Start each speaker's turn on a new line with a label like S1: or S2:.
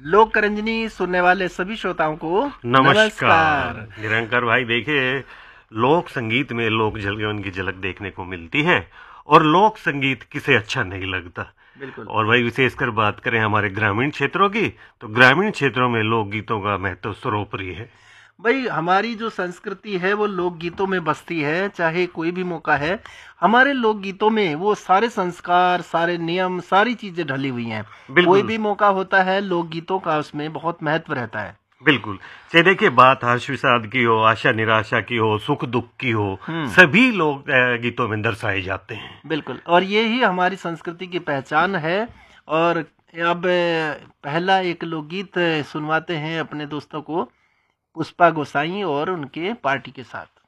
S1: लोक रंजनी सुनने वाले सभी श्रोताओं को
S2: नमस्कार। निरंकर भाई, देखिए, लोक संगीत में लोक जीवन की झलक देखने को मिलती है और लोक संगीत किसे अच्छा नहीं लगता।
S1: बिल्कुल।
S2: और भाई विशेषकर बात करें हमारे ग्रामीण क्षेत्रों की, तो ग्रामीण क्षेत्रों में लोक गीतों का महत्व सर्वोपरि है।
S1: भाई हमारी जो संस्कृति है वो लोकगीतों में बसती है, चाहे कोई भी मौका है हमारे लोकगीतों में वो सारे संस्कार, सारे नियम, सारी चीजें ढली हुई हैं। कोई
S2: बिल्कुल
S1: भी मौका होता है लोकगीतों का उसमें बहुत महत्व रहता है।
S2: बिल्कुल। चाहे देखिए बात हर्ष विषाद की हो, आशा निराशा की हो, सुख दुख की हो, सभी लोग गीतों में दर्शाए जाते हैं।
S1: बिल्कुल, और ये ही हमारी संस्कृति की पहचान है। और अब पहला एक लोकगीत सुनवाते हैं अपने दोस्तों को, पुष्पा गोसाई और उनके पार्टी के साथ।